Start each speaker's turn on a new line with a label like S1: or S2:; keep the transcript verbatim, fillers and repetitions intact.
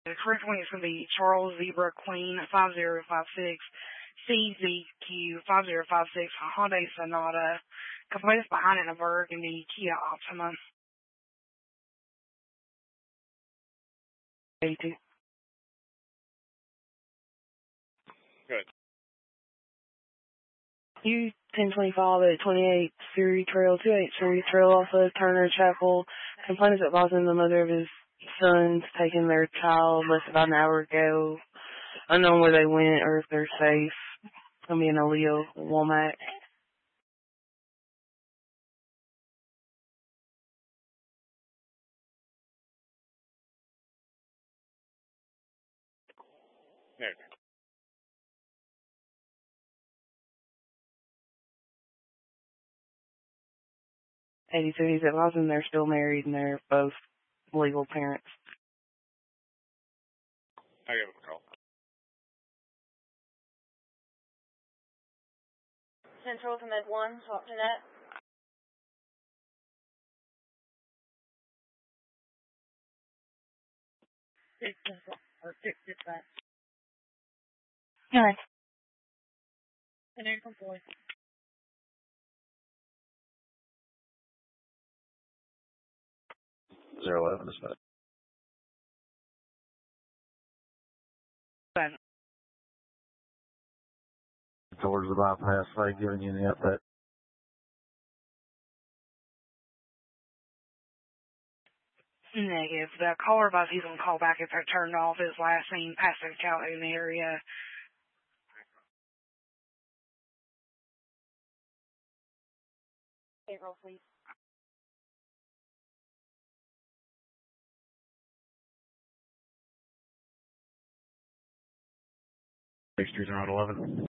S1: The correct one is going to be Charles Zebra Queen five zero five six C Z Q five zero five six Hyundai Sonata. Completed behind in a burgundy Kia Optima. eighty-two.
S2: Good.
S1: U ten twenty-five at twenty-eight Surrey Trail, twenty-eight Surrey Trail off of Turner Chapel. Complainants advising the mother of his sons taking their child less than an hour ago. Unknown where they went or if they're safe. It's going to be in a Leo Womack.
S2: There.
S1: eighty-two, he's advising they're still married and they're both legal parents.
S2: I give him a call.
S3: Central Command one, talk to that.
S1: It's or six six that.
S3: Good.
S1: An ankle boy.
S4: Zero eleven is that.
S1: Ben.
S4: Towards the bypass, they giving you the update.
S1: Negative. The caller advised he's going to call back if they're turned off. His last seen Passive Calhoun area.
S3: Payroll, please.
S4: Six three zero eleven.